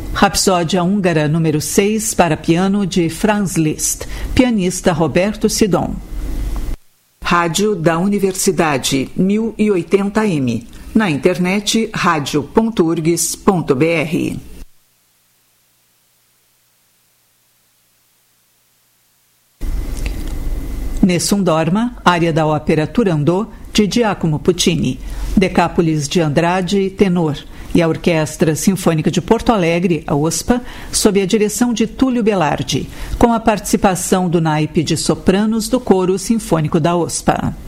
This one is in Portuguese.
Rapsódia Húngara número 6 para piano de Franz Liszt, pianista Roberto Sidon. Rádio da Universidade 1080m, na internet radio.urgs.br. Nessun Dorma, área da ópera Turandot, de Giacomo Puccini, Decápolis de Andrade, tenor, e a Orquestra Sinfônica de Porto Alegre, a OSPA, sob a direção de Túlio Belardi, com a participação do naipe de sopranos do Coro Sinfônico da OSPA.